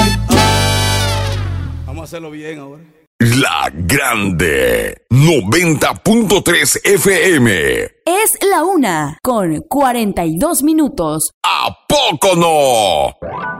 Vamos a hacerlo bien ahora. La Grande 90.3 FM. Es la 1:42. ¿A poco no?